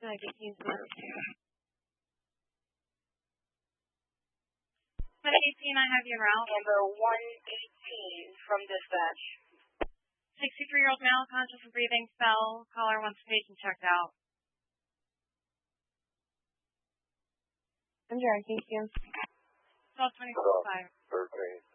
Can I get you some? 18, I have you en route. Number 118 from dispatch. 63-year-old male, conscious of breathing, fell. Caller wants patient checked out. I'm sorry, thank you. 12:25. 13.